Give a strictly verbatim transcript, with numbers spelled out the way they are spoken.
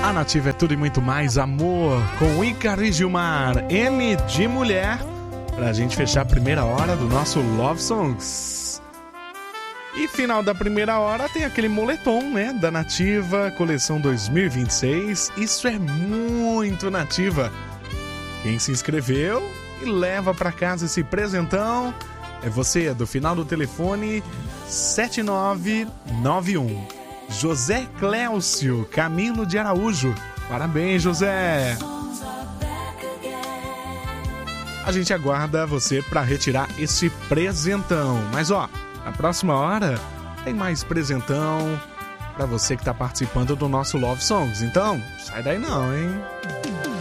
A Nativa é tudo e muito mais amor, com Ícaro e Gilmar, M de mulher, pra gente fechar a primeira hora do nosso Love Songs. E final da primeira hora tem aquele moletom, né, da Nativa, coleção dois mil e vinte e seis. Isso é muito Nativa. Quem se inscreveu e leva pra casa esse presentão é você, do final do telefone sete nove nove um. José Cléucio Camilo de Araújo. Parabéns, José. A gente aguarda você para retirar esse presentão. Mas ó, na próxima hora tem mais presentão para você que tá participando do nosso Love Songs. Então, sai daí não, hein?